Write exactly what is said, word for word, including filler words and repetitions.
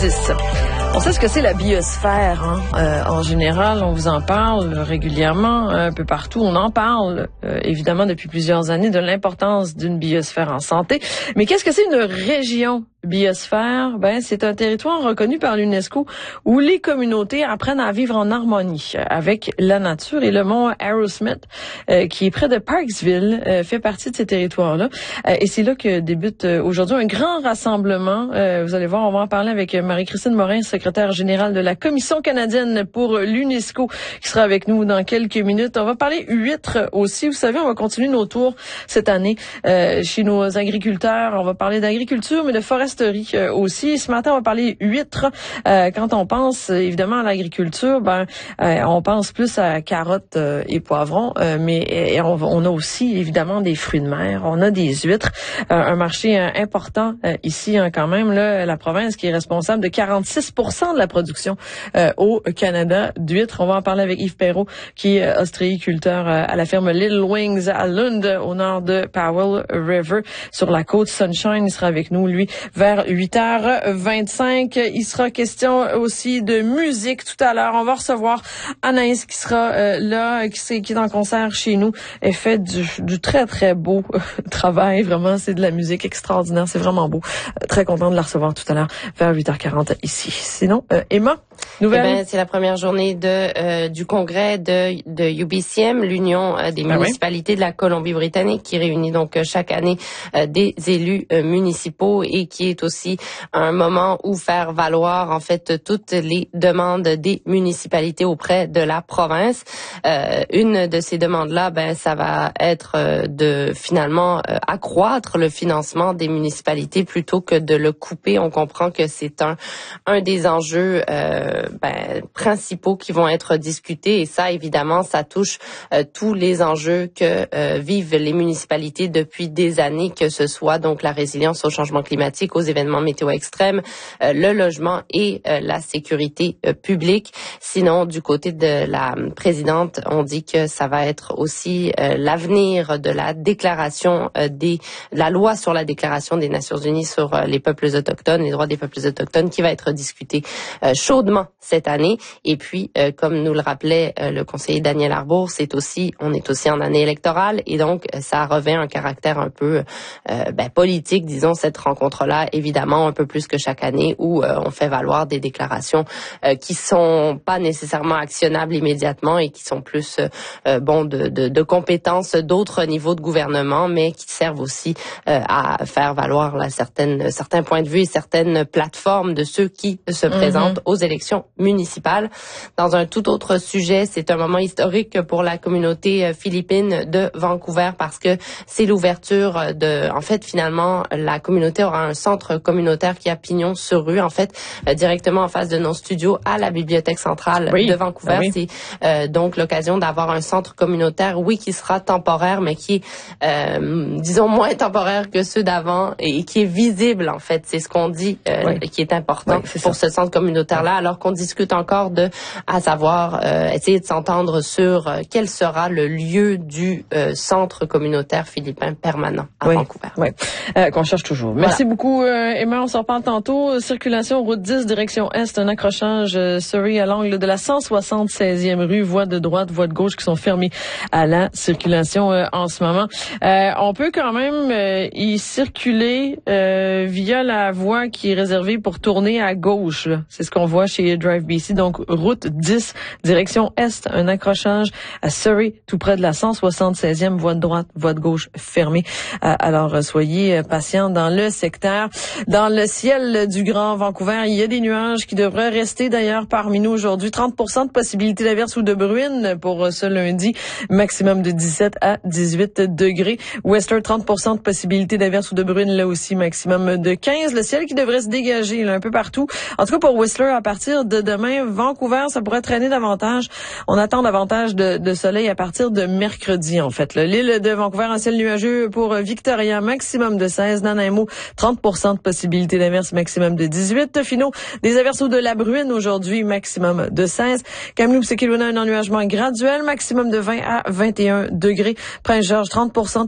dix. On sait ce que c'est la biosphère, hein? Euh, en général, on vous en parle régulièrement, un peu partout. On en parle, euh, évidemment, depuis plusieurs années, de l'importance d'une biosphère en santé. Mais qu'est-ce que c'est une région biosphère? Ben, c'est un territoire reconnu par l'UNESCO où les communautés apprennent à vivre en harmonie avec la nature. Et le mont Arrowsmith, euh, qui est près de Parksville, euh, fait partie de ces territoires-là. Euh, et c'est là que débute euh, aujourd'hui un grand rassemblement. Euh, vous allez voir, on va en parler avec Marie-Christine Morin, secrétaire générale de la Commission canadienne pour l'UNESCO, qui sera avec nous dans quelques minutes. On va parler huîtres aussi. Vous savez, on va continuer nos tours cette année euh, chez nos agriculteurs. On va parler d'agriculture, mais de foresterie euh, aussi. Ce matin, on va parler huîtres. Euh, quand on pense évidemment à l'agriculture, ben euh, on pense plus à carottes euh, et poivrons, euh, mais et on, on a aussi évidemment des fruits de mer. On a des huîtres, euh, un marché euh, important euh, ici hein, quand même. Là, la province qui est responsable de quarante-six pour cent de la production euh, au Canada d'huîtres. On va en parler avec Yves Perrault, qui est ostréiculteur euh, à la ferme Little Wings à Lund, au nord de Powell River, sur la côte Sunshine. Il sera avec nous, lui, vers huit heures vingt-cinq. Il sera question aussi de musique tout à l'heure. On va recevoir Anaïs qui sera euh, là, qui, qui est en concert chez nous. Elle fait du, du très, très beau travail. Vraiment, c'est de la musique extraordinaire. C'est vraiment beau. Euh, très content de la recevoir tout à l'heure vers huit heures quarante ici. Sinon, euh, Emma, nouvelle? Eh ben, c'est la première journée de euh, du congrès de, de U B C M, l'Union euh, des municipalités ah oui? de la Colombie-Britannique, qui réunit donc euh, chaque année euh, des élus euh, municipaux et qui est aussi un moment où faire valoir en fait toutes les demandes des municipalités auprès de la province. Euh, une de ces demandes-là, ben ça va être euh, de finalement euh, accroître le financement des municipalités plutôt que de le couper. On comprend que c'est un un des enjeux euh, ben, principaux qui vont être discutés et ça évidemment ça touche euh, tous les enjeux que euh, vivent les municipalités depuis des années, que ce soit donc la résilience au changement climatique, aux événements météo extrêmes, euh, le logement et euh, la sécurité euh, publique. Sinon, du côté de la présidente, on dit que ça va être aussi euh, l'avenir de la déclaration euh, des la loi sur la déclaration des Nations Unies sur euh, les peuples autochtones, les droits des peuples autochtones, qui va être discuté euh, chaudement cette année. Et puis, euh, comme nous le rappelait euh, le conseiller Daniel Arbour, c'est aussi, on est aussi en année électorale et donc ça revêt un caractère un peu euh, ben, politique, disons, cette rencontre-là, évidemment, un peu plus que chaque année, où euh, on fait valoir des déclarations euh, qui sont pas nécessairement actionnables immédiatement et qui sont plus euh, bon de, de, de compétences d'autres niveaux de gouvernement, mais qui servent aussi euh, à faire valoir là, certaines, certains points de vue et certaines plateformes de ceux qui se présentent mm-hmm. aux élections municipales. Dans un tout autre sujet, c'est un moment historique pour la communauté philippine de Vancouver parce que c'est l'ouverture de, en fait, finalement, la communauté aura un centre communautaire qui a pignon sur rue, en fait, euh, directement en face de nos studios à la Bibliothèque centrale oui. de Vancouver. Ah oui. C'est euh, donc l'occasion d'avoir un centre communautaire, oui, qui sera temporaire, mais qui est, euh, disons, moins temporaire que ceux d'avant et qui est visible, en fait. C'est ce qu'on dit euh, oui. qui est important oui, pour ça. ce centre communautaire-là, alors qu'on discute encore de, à savoir, euh, essayer de s'entendre sur euh, quel sera le lieu du euh, centre communautaire philippin permanent à oui. Vancouver. Oui, euh, qu'on cherche toujours. Voilà. Merci beaucoup, euh, Emma. On s'en reparle tantôt. Circulation route dix, direction Est, un accrochage euh, Surrey à l'angle de la cent soixante-seizième rue, voie de droite, voie de gauche qui sont fermées à la circulation euh, en ce moment. Euh, on peut quand même euh, y circuler euh, via la voie qui est réservée pour tourner à gauche. Là. C'est ce qu'on voit chez Drive B C. Donc, route dix, direction Est, un accrochage à Surrey, tout près de la cent soixante-seizième, voie de droite, voie de gauche fermée. Euh, alors, soyez patients dans le secteur. Dans le ciel du Grand Vancouver, il y a des nuages qui devraient rester d'ailleurs parmi nous aujourd'hui. trente pour cent de possibilité d'averse ou de bruine pour ce lundi, maximum de dix-sept à dix-huit degrés. Whistler, trente pour cent de possibilité d'averse ou de bruine, là aussi, maximum de quinze. Le ciel qui devrait se dégager là, un peu partout. En tout cas, pour Whistler, à partir de demain, Vancouver, ça pourrait traîner davantage. On attend davantage de, de soleil à partir de mercredi, en fait. Là. L'île de Vancouver, un ciel nuageux pour Victoria, maximum de seize. Nanaimo, trente pour cent de possibilité d'averse, maximum de dix-huit. Finaux, des averses ou de la bruine aujourd'hui, maximum de seize. Kamloops et Kelowna, un ennuagement graduel, maximum de vingt à vingt et un degrés. Prince-Georges, trente pour cent de